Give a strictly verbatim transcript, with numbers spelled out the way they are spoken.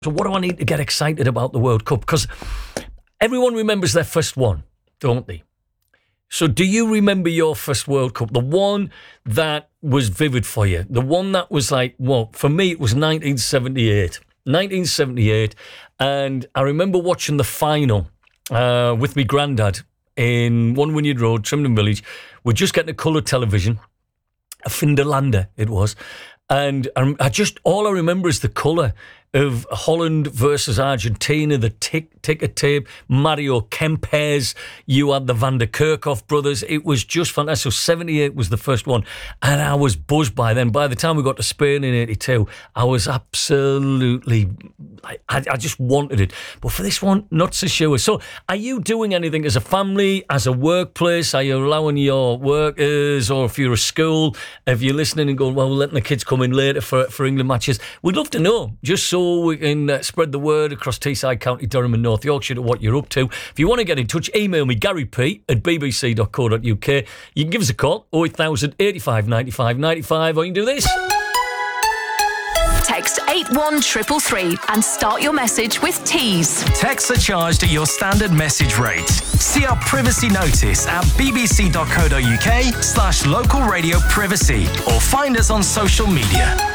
So what do I need to get excited about the World Cup? Because everyone remembers their first one, don't they? So do you remember your first World Cup? The one that was vivid for you? The one that was like, well, for me, it was nineteen seventy-eight. nineteen seventy-eight. And I remember watching the final uh, with my granddad in One Wynyard Road, Trimdon Village. We're just getting a colour television. A Finderlander it was. And I just, all I remember is the colour of Holland versus Argentina, the tick, ticker tape, Mario Kempes, you had the Van der Kerkhoff brothers. It was just fantastic. So seventy-eight was the first one, and I was buzzed by then. By the time we got to Spain in eighty-two, I was absolutely, I, I just wanted it. But for this one, not so sure. So are you doing anything as a family, as a workplace? Are you allowing your workers, or if you're a school, if you're listening and going, well, we're letting the kids come in later for, for England matches? We'd love to know, just so we can uh, spread the word across Teesside, County Durham and North Yorkshire to what you're up to. If you want to get in touch, email me, Gary P at b b c dot co dot u k. You can give us a call, oh eight thousand, eighty-five, ninety-five, ninety-five, or you can do this. Text eight one three three three and start your message with Tees. Texts are charged at your standard message rate. See our privacy notice at bbc dot co dot uk slash local radio privacy, or find us on social media.